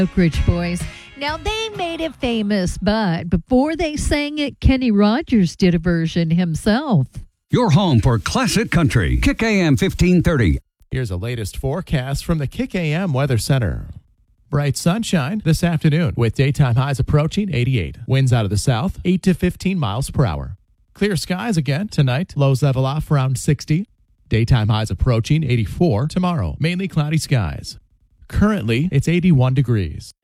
Oak Ridge Boys. Now, they made it famous, but before they sang it, Kenny Rogers did a version himself. Your home for classic country. Kick AM 1530. Here's the latest forecast from the Kick AM Weather Center. Bright sunshine this afternoon with daytime highs approaching 88. Winds out of the south, 8 to 15 miles per hour. Clear skies again tonight. Lows level off around 60. Daytime highs approaching 84 tomorrow. Mainly cloudy skies. Currently, it's 81 degrees.